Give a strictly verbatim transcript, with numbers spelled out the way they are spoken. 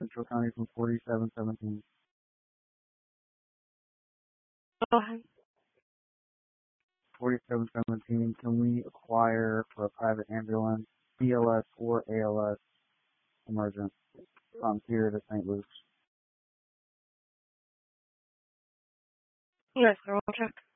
Central County from forty-seven seventeen. Go ahead. forty-seven seventeen, can we acquire for a private ambulance, B L S or A L S emergent from here to Saint Luke's? Yes, sir. We'll check.